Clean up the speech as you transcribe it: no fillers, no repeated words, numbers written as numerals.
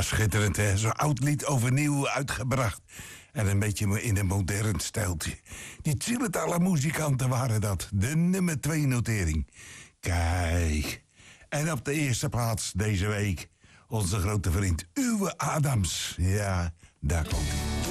schitterend, hè. Zo'n oud lied overnieuw uitgebracht. En een beetje in een modern stijltje. Die Zielentale muzikanten waren dat. De nummer 2 notering. Kijk. En op de eerste plaats deze week... onze grote vriend Uwe Adams. Ja, daar komt hij.